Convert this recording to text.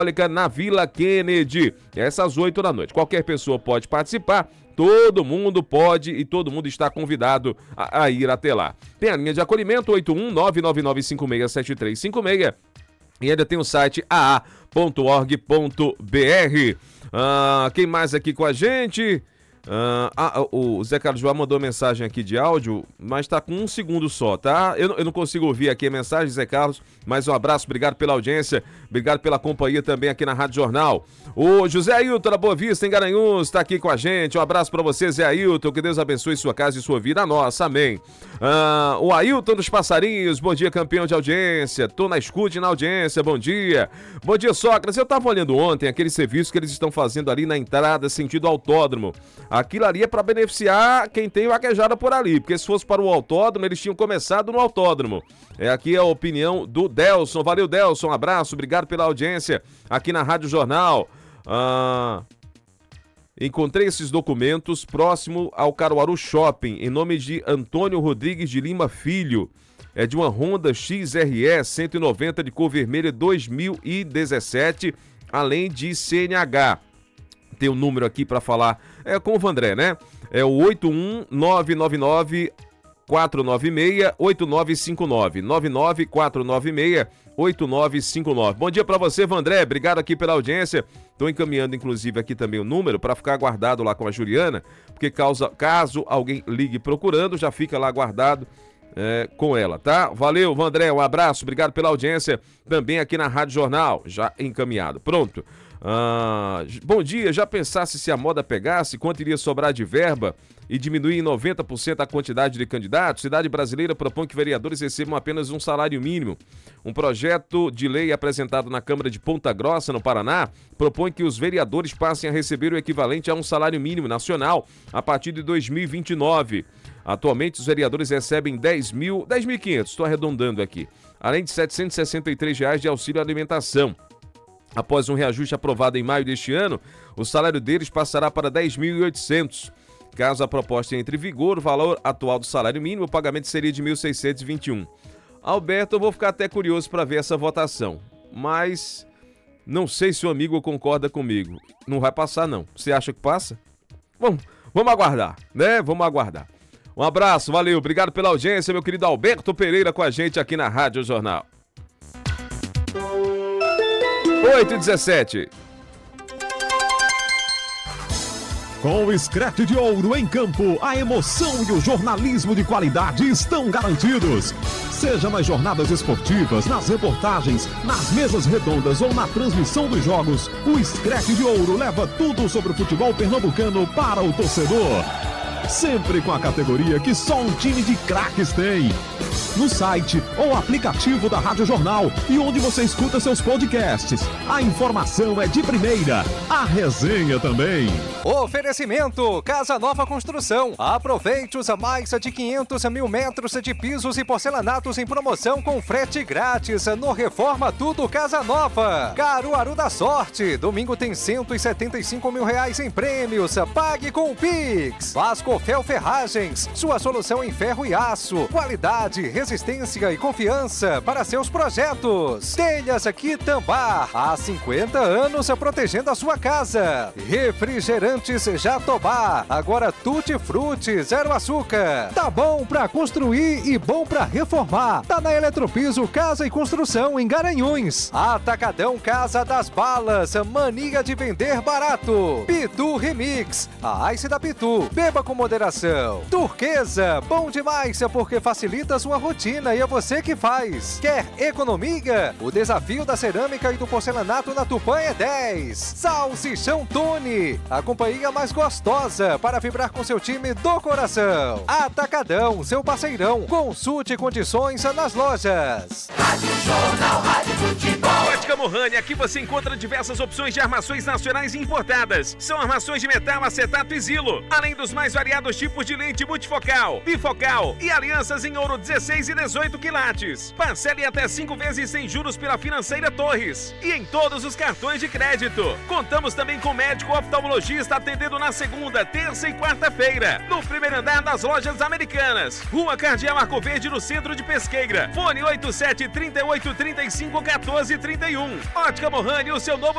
na Vila Kennedy, essas 8 da noite. Qualquer pessoa pode participar, todo mundo pode e todo mundo está convidado a ir até lá. Tem a linha de acolhimento 81999567356 e ainda tem o site aa.org.br. Quem mais aqui com a gente? O Zé Carlos João mandou mensagem aqui de áudio, mas tá com 1 segundo só, tá? Eu não consigo ouvir aqui a mensagem, Zé Carlos, mas um abraço, obrigado pela audiência, obrigado pela companhia também aqui na Rádio Jornal. O José Ailton da Boa Vista, em Garanhuns, tá aqui com a gente, um abraço pra você, Zé Ailton, que Deus abençoe sua casa e sua vida, a nossa, amém. O Ailton dos Passarinhos, bom dia, campeão de audiência, tô na escuta e na audiência, bom dia. Bom dia, Sócrates, eu tava olhando ontem aquele serviço que eles estão fazendo ali na entrada, sentido autódromo. Aquilo ali é para beneficiar quem tem vaquejada por ali, porque se fosse para o autódromo, eles tinham começado no autódromo. Aqui é a opinião do Delson. Valeu, Delson, um abraço, obrigado pela audiência aqui na Rádio Jornal. Encontrei esses documentos próximo ao Caruaru Shopping, em nome de Antônio Rodrigues de Lima Filho. É de uma Honda XRE 190 de cor vermelha 2017, além de CNH. Tem um número aqui para falar com o Vandré, né? É o 81999-496-8959. 99496-8959. Bom dia para você, Vandré. Obrigado aqui pela audiência. Estou encaminhando, inclusive, aqui também o número para ficar guardado lá com a Juliana, porque caso alguém ligue procurando, já fica lá guardado com ela, tá? Valeu, Vandré. Um abraço. Obrigado pela audiência também aqui na Rádio Jornal. Já encaminhado. Pronto. Bom dia, já pensasse se a moda pegasse, quanto iria sobrar de verba e diminuir em 90% a quantidade de candidatos? Cidade Brasileira propõe que vereadores recebam apenas um salário mínimo. Um projeto de lei apresentado na Câmara de Ponta Grossa, no Paraná, propõe que os vereadores passem a receber o equivalente a um salário mínimo nacional a partir de 2029. Atualmente, os vereadores recebem 10.500, estou arredondando aqui, além de R$ 763 de auxílio alimentação. Após um reajuste aprovado em maio deste ano, o salário deles passará para 10.800. Caso a proposta entre em vigor, o valor atual do salário mínimo, o pagamento seria de 1.621. Alberto, eu vou ficar até curioso para ver essa votação, mas não sei se o amigo concorda comigo. Não vai passar, não. Você acha que passa? Vamos aguardar, né? Vamos aguardar. Um abraço, valeu, obrigado pela audiência, meu querido Alberto Pereira com a gente aqui na Rádio Jornal. 8h17. Com o Screte de Ouro em campo, a emoção e o jornalismo de qualidade estão garantidos. Seja nas jornadas esportivas, nas reportagens, nas mesas redondas ou na transmissão dos jogos, o Screte de Ouro leva tudo sobre o futebol pernambucano para o torcedor. Sempre com a categoria que só um time de craques tem. No site ou aplicativo da Rádio Jornal e onde você escuta seus podcasts. A informação é de primeira, a resenha também. Oferecimento Casa Nova Construção. Aproveite os mais de 500 mil metros de pisos e porcelanatos em promoção com frete grátis no Reforma Tudo Casa Nova. Caruaru da Sorte. Domingo tem R$175 mil em prêmios. Pague com o Pix. Vascofel Ferragens. Sua solução em ferro e aço. Qualidade, resistência e confiança para seus projetos. Telhas Quitambá, há 50 anos protegendo a sua casa. Refrigerantes Jatobá, agora Tutti Frutti, zero açúcar. Tá bom pra construir e bom pra reformar. Tá na Eletropiso Casa e Construção em Garanhuns. Atacadão Casa das Balas, mania de vender barato. Pitu Remix, a Ice da Pitu, beba com moderação. Turquesa, bom demais porque facilita sua rotina e é você que faz. Quer economia? O desafio da cerâmica e do porcelanato na Tupã é 10. Salsichão Tony, a companhia mais gostosa para vibrar com seu time do coração. Atacadão, seu parceirão. Consulte condições nas lojas. Rádio Jornal, Rádio Futebol. Ótica Mohani, aqui você encontra diversas opções de armações nacionais e importadas. São armações de metal, acetato e zilo, além dos mais variados tipos de lente multifocal, bifocal e alianças em ouro 16 e 18 quilates. Parcele até 5 vezes sem juros pela Financeira Torres e em todos os cartões de crédito. Contamos também com médico oftalmologista atendendo na segunda, terça e quarta-feira, no primeiro andar das Lojas Americanas, Rua Cardeal Arco Verde, no centro de Pesqueira. Fone 87 38 35 14 31. Ótica Mohani, o seu novo